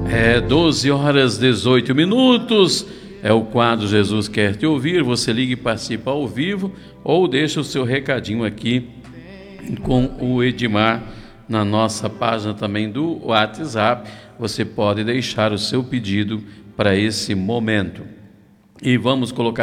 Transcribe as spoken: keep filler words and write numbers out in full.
É doze horas e dezoito minutos, é o quadro Jesus Quer Te Ouvir. Você liga e participa ao vivo ou deixa o seu recadinho aqui com o Edmar na nossa página também do WhatsApp. Você pode deixar o seu pedido para esse momento. E vamos colocar